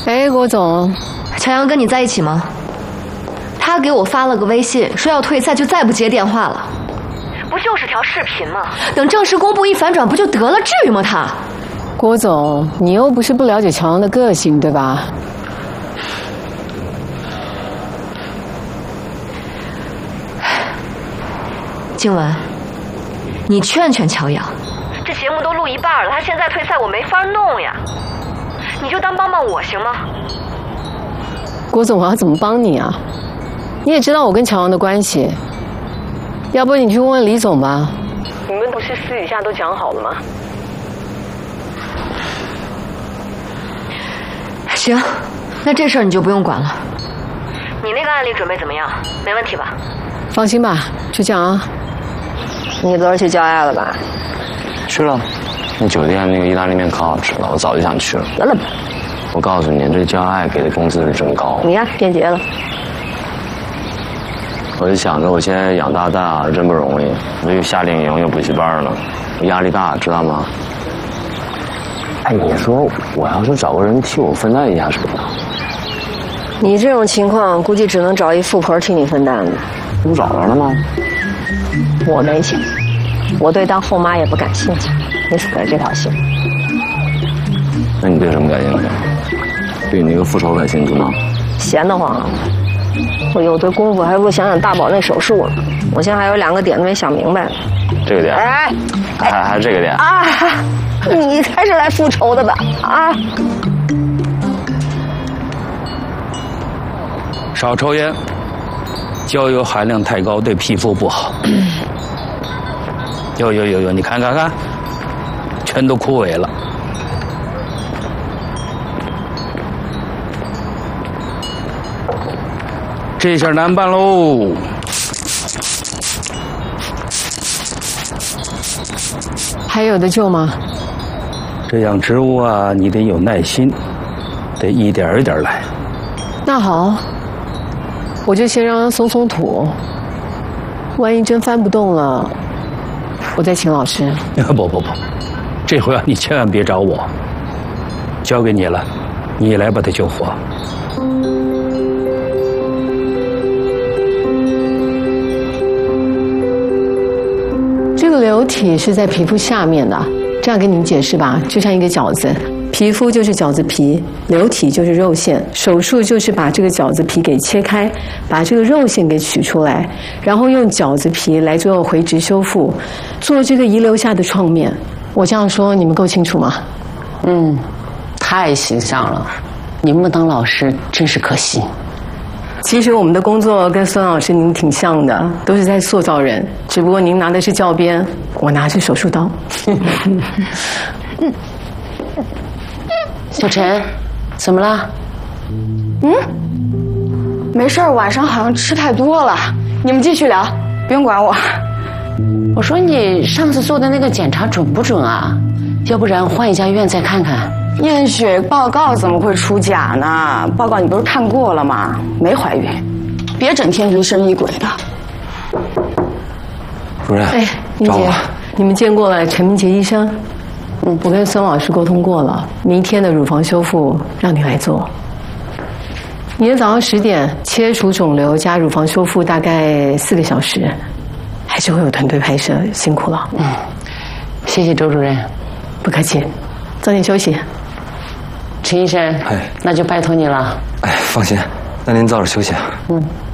哎，郭总， 乔阳跟你在一起吗？他给我发了个微信，说要退赛就再不接电话了。不就是条视频吗？等正式公布一反转不就得了？至于吗他？ 郭总，你又不是不了解乔阳的个性，对吧？ 静雯，你劝劝乔阳，这节目都录一半了，他现在退赛我没法弄呀，你就当帮帮我行吗？ 郭总，我要怎么帮你啊？你也知道我跟乔阳的关系，要不你去问问李总吧。你们不是私底下都讲好了吗？ 行，那这事儿你就不用管了。你那个案例准备怎么样？没问题吧？ 放心吧，就这样啊。 你昨儿去交爱了吧？ 去了，那酒店那个意大利面可好吃了，我早就想去了。 得了吧。 我告诉你，这交爱给的工资是真高。 你呀，变节了。 我就想着我现在养大蛋真不容易，我又夏令营又补习班了，我压力大，知道吗？哎，你说我要是找个人替我分担一下是不是？ 你这种情况，估计只能找一富婆替你分担了。 不找着了吗？ 我没钱，我对当后妈也不感兴趣。你死了这条心。 那你对什么感兴趣？对你那个复仇感兴趣吗？ 闲得慌。我有这功夫，还不如想想大宝那手术呢。我现在还有2个点子没想明白。 这个点？ 哎， 还是这个点？ 啊！你才是来复仇的吧？啊！ 少抽烟，焦油含量太高对皮肤不好。有，你看，全都枯萎了。这下难办喽。 还有的救吗？ 这样植物啊，你得有耐心，得一点一点来。 那好，我就先让他松松土，万一真翻不动了，我再请老师。 不，这回啊，你千万别找我，交给你了，你来把他救活。 这个流体是在皮肤下面的，这样跟你们解释吧，就像一个饺子，皮肤就是饺子皮，流体就是肉馅，手术就是把这个饺子皮给切开，把这个肉馅给取出来，然后用饺子皮来做回植修复，做这个遗留下的创面。我这样说你们够清楚吗？ 太形象了，你们当老师真是可惜。 其实我们的工作跟孙老师您挺像的，都是在塑造人，只不过您拿的是教鞭，我拿的是手术刀。 小陈，怎么了？ 没事儿，晚上好像吃太多了。你们继续聊，不用管我。 我说你上次做的那个检查准不准啊？要不然换一家医院再看看。 验血报告怎么会出假呢？报告你不是看过了吗？没怀孕，别整天疑神疑鬼的。 主任， 哎，明杰，你们见过了陈明杰医生？我跟孙老师沟通过了，明天的乳房修复让你来做。明天早上10点切除肿瘤加乳房修复，大概4个小时，还是会有团队拍摄，辛苦了。 谢谢周主任。 不客气，早点休息。 陈医生，那就拜托你了。 哎，放心，那您早点休息啊。